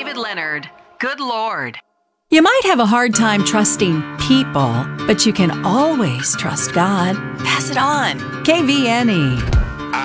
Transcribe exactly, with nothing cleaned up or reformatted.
David Leonard. Good Lord. You might have a hard time trusting people, but you can always trust God. Pass it on. K V N E.